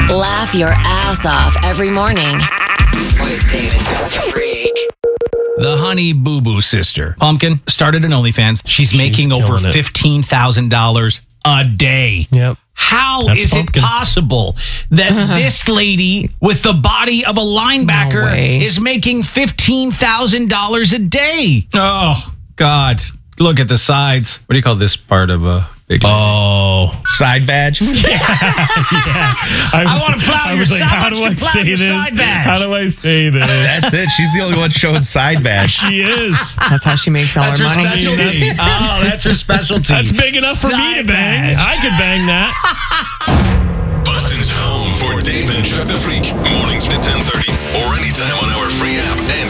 Laugh your ass off every morning with Dave and Jeff the Freak. The Honey Boo Boo sister, Pumpkin, started an OnlyFans. She's making over $15,000 a day. Yep. How is it possible that this lady with the body of a linebacker is making $15,000 a day? Oh, God. Look at the sides. What do you call this part of a big lady? Oh, side vag? I want to plow your side. How do I say this? How do I say this? That's it. She's the only one showing side vag. She is. That's how she makes all her money. Specialty. Oh, that's her specialty. That's big enough for me to bang. I could bang that. Boston's home for Dave and Jeff the Freak. Mornings at 10:30 or anytime on our free app and